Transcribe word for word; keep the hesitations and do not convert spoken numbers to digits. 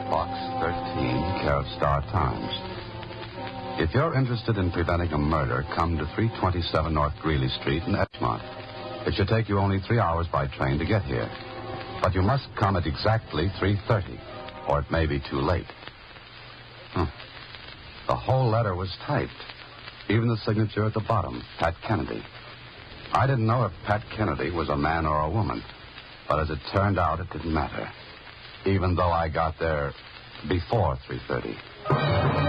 Box thirteen, care of Star Times. If you're interested in preventing a murder, come to three twenty-seven North Greeley Street in Edgemont. It should take you only three hours by train to get here. But you must come at exactly three thirty, or it may be too late. Huh. The whole letter was typed. Even the signature at the bottom, Pat Kennedy. I didn't know if Pat Kennedy was a man or a woman. But as it turned out, it didn't matter. Even though I got there before three thirty.